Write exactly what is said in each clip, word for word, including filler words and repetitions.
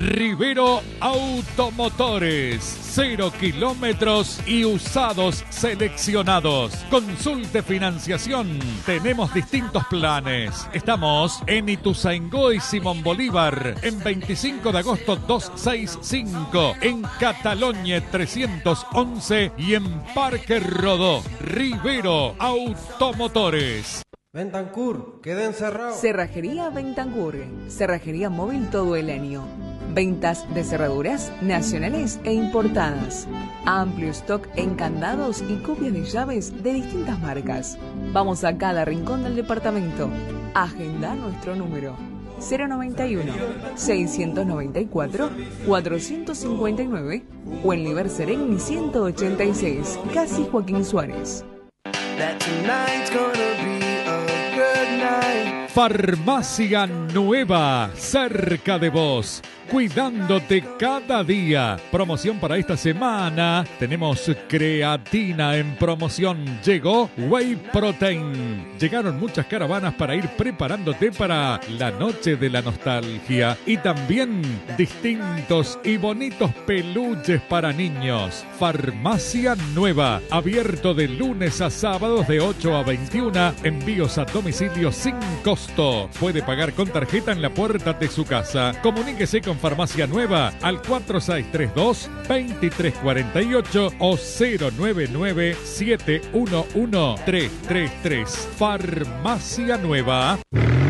Rivero Automotores, cero kilómetros y usados seleccionados. Consulte financiación. Tenemos distintos planes. Estamos en Ituzaingó y Simón Bolívar, en veinticinco de agosto doscientos sesenta y cinco, en Catalonia trescientos once y en Parque Rodó. Rivero Automotores. Bentancur, queda encerrado. Cerrajería Bentancur, cerrajería móvil todo el año. Ventas de cerraduras nacionales e importadas. Amplio stock en candados y copias de llaves de distintas marcas. Vamos a cada rincón del departamento. Agenda nuestro número cero noventa y uno, seiscientos noventa y cuatro, cuatrocientos cincuenta y nueve o en Liber Sereni ciento ochenta y seis, casi Joaquín Suárez. Farmacia Nueva, cerca de vos, cuidándote cada día. Promoción para esta semana. Tenemos creatina en promoción. Llegó Whey Protein. Llegaron muchas caravanas para ir preparándote para la noche de la nostalgia. Y también distintos y bonitos peluches para niños. Farmacia Nueva, abierto de lunes a sábados de ocho a veintiuna. Envíos a domicilio sin costo. Puede pagar con tarjeta en la puerta de su casa. Comuníquese con Farmacia Nueva al cuatro seis tres dos, dos tres cuatro ocho o cero nueve nueve, siete uno uno, tres tres tres. Farmacia Nueva.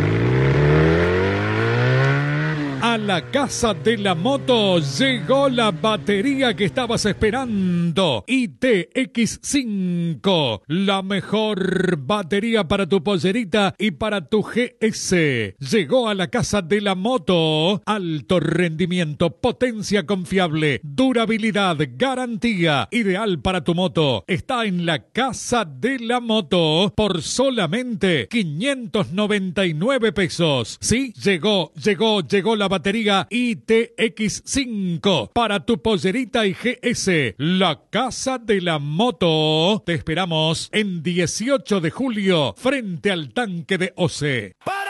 A la casa de la moto llegó la batería que estabas esperando. I T X cinco, la mejor batería para tu pollerita y para tu G S. Llegó a la casa de la moto. Alto rendimiento, potencia confiable, durabilidad, garantía, ideal para tu moto. Está en la casa de la moto por solamente quinientos noventa y nueve pesos. Sí, llegó, llegó, llegó la batería I T X cinco para tu pollerita y G S. La casa de la moto. Te esperamos en dieciocho de julio frente al tanque de O C E.